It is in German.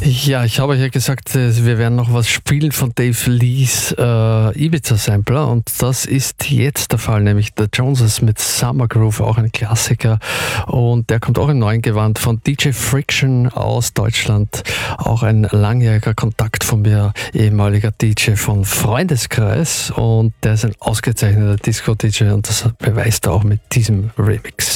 Ja, ich habe ja gesagt, wir werden noch was spielen von Dave Lees Ibiza-Sampler und das ist jetzt der Fall, nämlich der Joneses mit Summer Groove, auch ein Klassiker, und der kommt auch im neuen Gewand von DJ Friction aus Deutschland, auch ein langjähriger Kontakt von mir, ehemaliger DJ von Freundeskreis, und der ist ein ausgezeichneter Disco-DJ und das beweist er auch mit diesem Remix.